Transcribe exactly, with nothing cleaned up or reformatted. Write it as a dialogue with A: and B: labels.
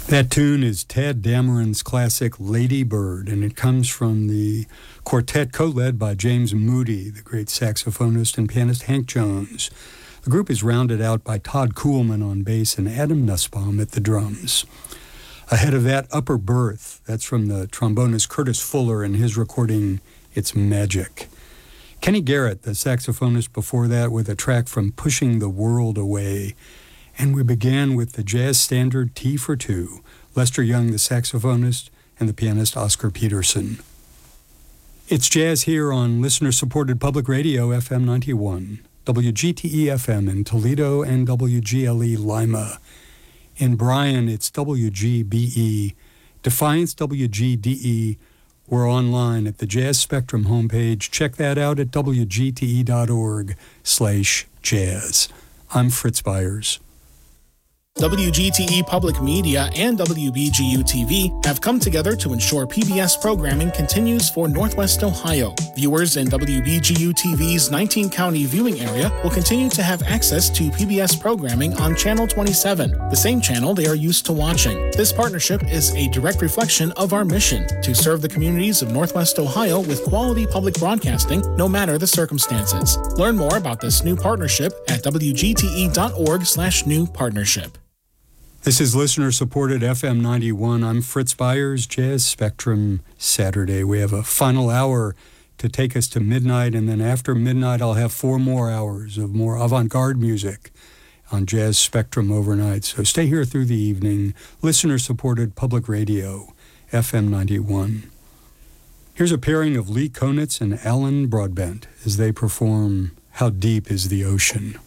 A: That tune is Tadd Dameron's classic Lady Bird, and it comes from the quartet co-led by James Moody, the great saxophonist and pianist Hank Jones. The group is rounded out by Todd Kuhlman on bass and Adam Nussbaum at the drums. Ahead of that, Upper Berth. That's from the trombonist Curtis Fuller and his recording, It's Magic. Kenny Garrett, the saxophonist before that, with a track from Pushing the World Away. And we began with the jazz standard T for Two, Lester Young, the saxophonist, and the pianist Oscar Peterson. It's jazz here on listener-supported public radio, F M ninety-one, W G T E F M in Toledo and W G L E Lima. In Bryan, it's W G B E, Defiance W G D E. We're online at the Jazz Spectrum homepage. Check that out at W G T E dot org slash jazz. I'm Fritz Byers.
B: W G T E Public Media and W B G U T V have come together to ensure P B S programming continues for Northwest Ohio. Viewers in W B G U T V's nineteen-county viewing area will continue to have access to P B S programming on Channel twenty-seven, the same channel they are used to watching. This partnership is a direct reflection of our mission to serve the communities of Northwest Ohio with quality public broadcasting, no matter the circumstances. Learn more about this new partnership at W G T E dot org slash new partnership.
A: This is listener-supported F M ninety-one. I'm Fritz Byers, Jazz Spectrum Saturday. We have a final hour to take us to midnight, and then after midnight I'll have four more hours of more avant-garde music on Jazz Spectrum overnight. So stay here through the evening. Listener-supported public radio, F M ninety-one. Here's a pairing of Lee Konitz and Alan Broadbent as they perform How Deep is the Ocean?